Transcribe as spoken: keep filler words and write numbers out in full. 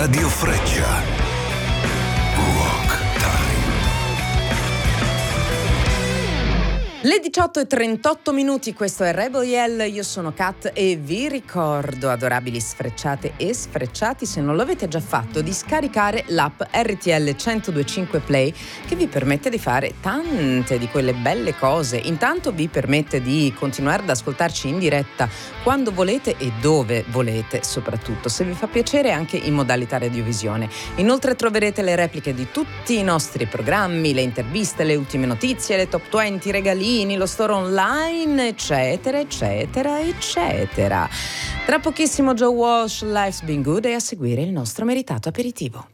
Radio Freccia. Rock Time. Le diciotto e trentotto minuti, questo è Rebel Yell, io sono Kat e vi ricordo, adorabili sfrecciate e sfrecciati, se non lo avete già fatto, di scaricare l'app R T L centodue e cinque Play, che vi permette di fare tante di quelle belle cose. Intanto vi permette di continuare ad ascoltarci in diretta quando volete e dove volete, soprattutto se vi fa piacere, anche in modalità radiovisione. Inoltre troverete le repliche di tutti i nostri programmi, le interviste, le ultime notizie, le top venti, regalini, lo store online, eccetera, eccetera, eccetera. Tra pochissimo Joe Walsh, Life's Been Good, e a seguire il nostro meritato aperitivo.